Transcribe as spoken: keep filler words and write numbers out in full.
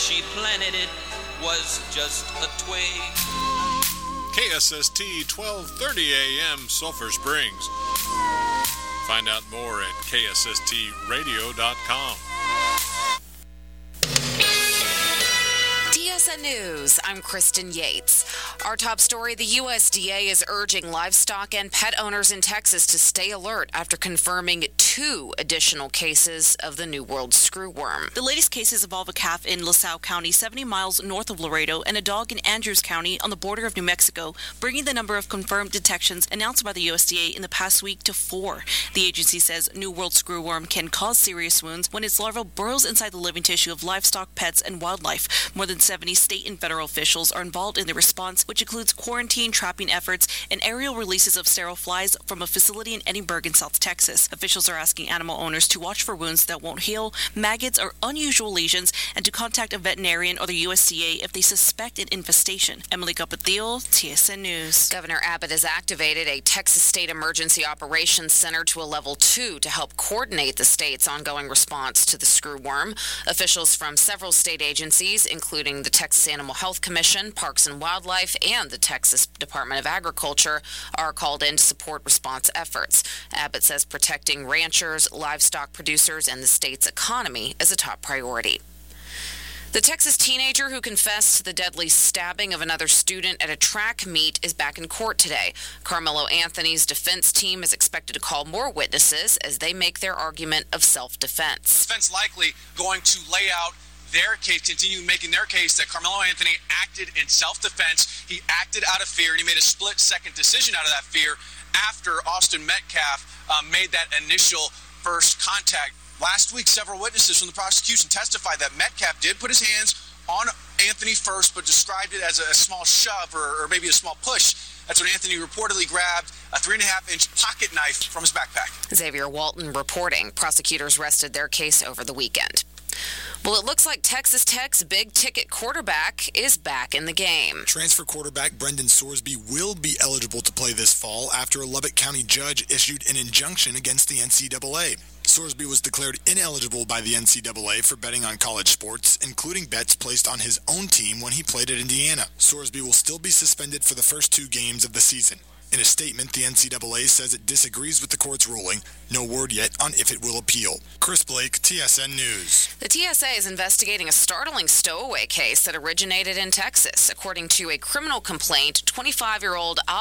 she planted it was just a twig. K S S T twelve thirty A M Sulphur Springs. Find out more at K S S T radio dot com. T S N News, I'm Kristen Yates. Our top story, the U S D A is urging livestock and pet owners in Texas to stay alert after confirming two additional cases of the New World screwworm. The latest cases involve a calf in LaSalle County, seventy miles north of Laredo, and a dog in Andrews County on the border of New Mexico, bringing the number of confirmed detections announced by the U S D A in the past week to four. The agency says New World screwworm can cause serious wounds when its larva burrows inside the living tissue of livestock, pets, and wildlife. More than seventy state and federal officials are involved in the response, which includes quarantine, trapping efforts, and aerial releases of sterile flies from a facility in Edinburgh in South Texas. Officials are asking animal owners to watch for wounds that won't heal, maggots, or unusual lesions, and to contact a veterinarian or the U S D A if they suspect an infestation. Emily Capathil, T S N News. Governor Abbott has activated a Texas State Emergency Operations Center to a level two to help coordinate the state's ongoing response to the screwworm. Officials from several state agencies, including the Texas Animal Health Commission, Parks and Wildlife, and the Texas Department of Agriculture, are called in to support response efforts. Abbott says protecting ranchers, livestock producers, and the state's economy is a top priority. The Texas teenager who confessed to the deadly stabbing of another student at a track meet is back in court today. Carmelo Anthony's defense team is expected to call more witnesses as they make their argument of self-defense. Defense likely going to lay out their case, continue making their case that Carmelo Anthony acted in self-defense. He acted out of fear, and he made a split-second decision out of that fear after Austin Metcalf uh, made that initial first contact. Last week, several witnesses from the prosecution testified that Metcalf did put his hands on Anthony first, but described it as a small shove or, or maybe a small push. That's when Anthony reportedly grabbed a three and a half inch pocket knife from his backpack. Xavier Walton reporting. Prosecutors rested their case over the weekend. Well, it looks like Texas Tech's big-ticket quarterback is back in the game. Transfer quarterback Brendan Sorsby will be eligible to play this fall after a Lubbock County judge issued an injunction against the N C double A. Sorsby was declared ineligible by the N C double A for betting on college sports, including bets placed on his own team when he played at Indiana. Sorsby will still be suspended for the first two games of the season. In a statement, the N C double A says it disagrees with the court's ruling. No word yet on if it will appeal. Chris Blake, T S N News. The T S A is investigating a startling stowaway case that originated in Texas. According to a criminal complaint, twenty-five-year-old